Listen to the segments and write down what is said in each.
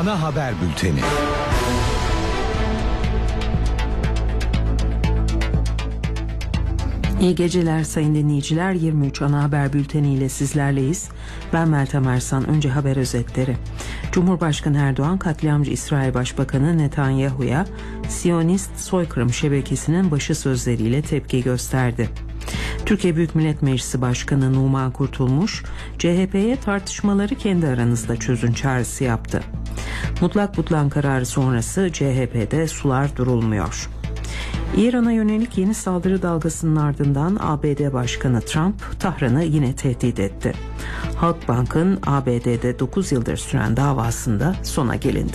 Ana haber bülteni. İyi geceler sayın dinleyiciler. 23 ana haber bülteni ile sizlerleyiz. Ben Meltem Arslan. Önce haber özetleri. Cumhurbaşkanı Erdoğan, katliamcı İsrail Başbakanı Netanyahu'ya Siyonist soykırım şebekesinin başı sözleriyle tepki gösterdi. Türkiye Büyük Millet Meclisi Başkanı Numan Kurtulmuş, CHP'ye tartışmaları kendi aranızda çözün çağrısı yaptı. Mutlak butlan kararı sonrası CHP'de sular durulmuyor. İran'a yönelik yeni saldırı dalgasının ardından ABD Başkanı Trump, Tahran'ı yine tehdit etti. Halkbank'ın ABD'de 9 yıldır süren davasında sona gelindi.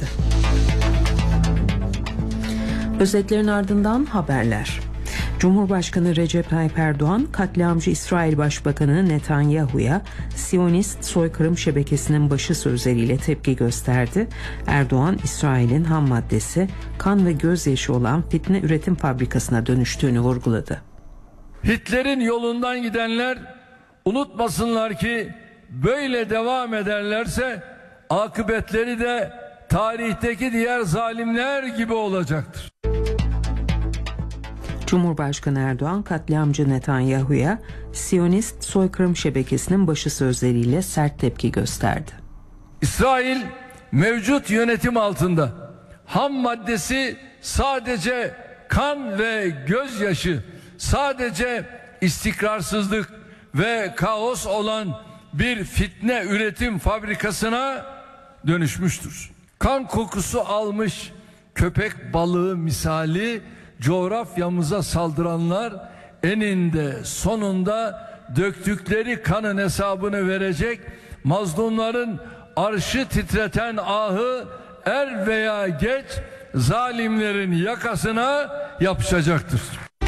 Özetlerin ardından haberler. Cumhurbaşkanı Recep Tayyip Erdoğan, katliamcı İsrail Başbakanı Netanyahu'ya Siyonist soykırım şebekesinin başı sözleriyle tepki gösterdi. Erdoğan, İsrail'in ham maddesi kan ve gözyaşı olan fitne üretim fabrikasına dönüştüğünü vurguladı. Hitler'in yolundan gidenler unutmasınlar ki böyle devam ederlerse akıbetleri de tarihteki diğer zalimler gibi olacaktır. Cumhurbaşkanı Erdoğan, katliamcı Netanyahu'ya Siyonist soykırım şebekesinin başı sözleriyle sert tepki gösterdi. İsrail mevcut yönetim altında ham maddesi sadece kan ve gözyaşı, sadece istikrarsızlık ve kaos olan bir fitne üretim fabrikasına dönüşmüştür. Kan kokusu almış köpek balığı misali coğrafyamıza saldıranlar eninde sonunda döktükleri kanın hesabını verecek, mazlumların arşı titreten ahı er veya geç zalimlerin yakasına yapışacaktır.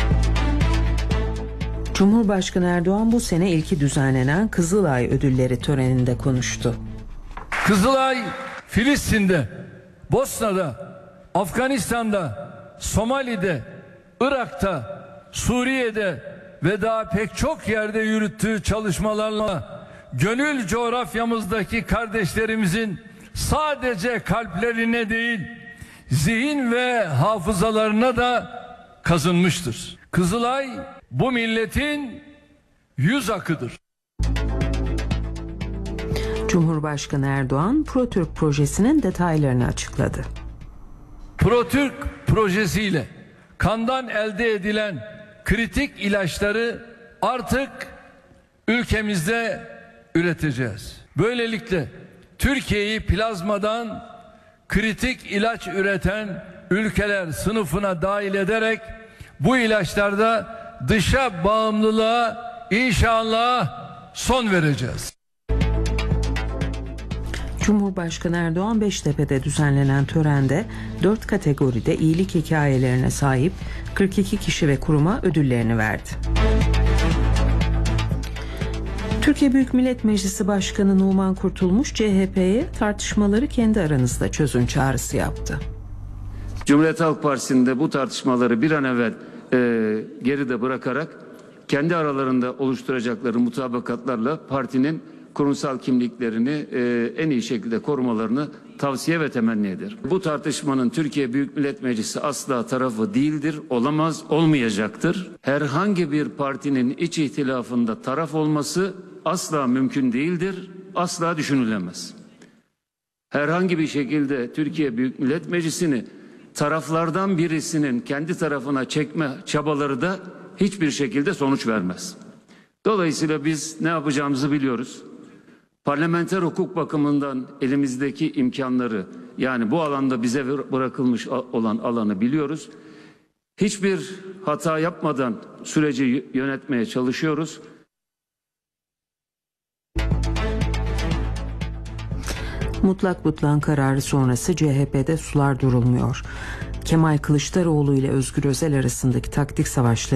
Cumhurbaşkanı Erdoğan bu sene ilki düzenlenen Kızılay Ödülleri töreninde konuştu. Kızılay, Filistin'de, Bosna'da, Afganistan'da, Somali'de, Irak'ta, Suriye'de ve daha pek çok yerde yürüttüğü çalışmalarla gönül coğrafyamızdaki kardeşlerimizin sadece kalplerine değil, zihin ve hafızalarına da kazınmıştır. Kızılay bu milletin yüz akıdır. Cumhurbaşkanı Erdoğan, ProTürk projesinin detaylarını açıkladı. ProTürk projesiyle kandan elde edilen kritik ilaçları artık ülkemizde üreteceğiz. Böylelikle Türkiye'yi plazmadan kritik ilaç üreten ülkeler sınıfına dahil ederek bu ilaçlarda dışa bağımlılığa inşallah son vereceğiz. Cumhurbaşkanı Erdoğan, Beştepe'de düzenlenen törende 4 kategoride iyilik hikayelerine sahip 42 kişi ve kuruma ödüllerini verdi. Türkiye Büyük Millet Meclisi Başkanı Numan Kurtulmuş, CHP'ye tartışmaları kendi aranızda çözün çağrısı yaptı. Cumhuriyet Halk Partisi'nde bu tartışmaları bir an evvel geride bırakarak kendi aralarında oluşturacakları mutabakatlarla partinin kurumsal kimliklerini en iyi şekilde korumalarını tavsiye ve temenni eder. Bu tartışmanın Türkiye Büyük Millet Meclisi asla tarafı değildir, olamaz, olmayacaktır. Herhangi bir partinin iç ihtilafında taraf olması asla mümkün değildir, asla düşünülemez. Herhangi bir şekilde Türkiye Büyük Millet Meclisi'ni taraflardan birisinin kendi tarafına çekme çabaları da hiçbir şekilde sonuç vermez. Dolayısıyla biz ne yapacağımızı biliyoruz. Parlamenter hukuk bakımından elimizdeki imkanları, yani bu alanda bize bırakılmış olan alanı biliyoruz. Hiçbir hata yapmadan süreci yönetmeye çalışıyoruz. Mutlak butlan kararı sonrası CHP'de sular durulmuyor. Kemal Kılıçdaroğlu ile Özgür Özel arasındaki taktik savaşları